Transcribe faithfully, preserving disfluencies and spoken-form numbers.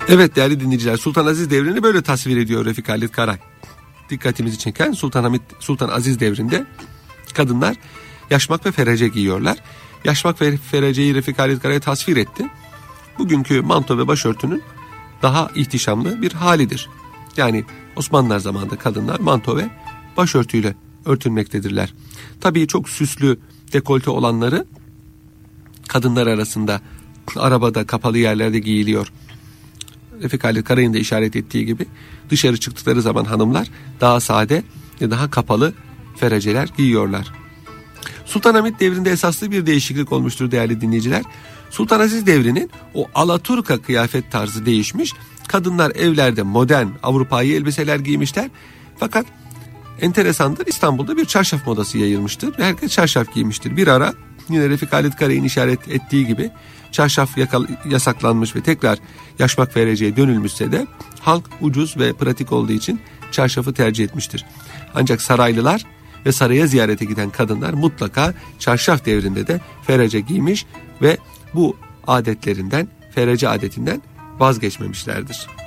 Evet değerli dinleyiciler, Sultan Aziz devrini böyle tasvir ediyor Refik Halit Karay. Dikkatimizi çeken Sultan Hamit, Sultan Aziz devrinde kadınlar yaşmak ve ferece giyiyorlar. Yaşmak ve fereceyi Refik Halit Karay tasvir etti. Bugünkü manto ve başörtünün daha ihtişamlı bir halidir. Yani Osmanlılar zamanında kadınlar manto ve başörtüyle örtünmektedirler. Tabii çok süslü dekolte olanları kadınlar arasında arabada, kapalı yerlerde giyiliyor. Refik Halit Karay'ın da işaret ettiği gibi dışarı çıktıkları zaman hanımlar daha sade ve daha kapalı fereceler giyiyorlar. Sultanahmet devrinde esaslı bir değişiklik olmuştur değerli dinleyiciler. Sultan Aziz devrinin o alaturka kıyafet tarzı değişmiş. Kadınlar evlerde modern Avrupa'yı elbiseler giymişler. Fakat enteresandır, İstanbul'da bir çarşaf modası yayılmıştır. Herkes çarşaf giymiştir. Bir ara yine Refik Halit Karay'ın işaret ettiği gibi çarşaf yasaklanmış ve tekrar yaşmak fereceye dönülmüşse de halk ucuz ve pratik olduğu için çarşafı tercih etmiştir. Ancak saraylılar ve saraya ziyarete giden kadınlar mutlaka çarşaf devrinde de ferece giymiş ve bu adetlerinden, ferece adetinden vazgeçmemişlerdir.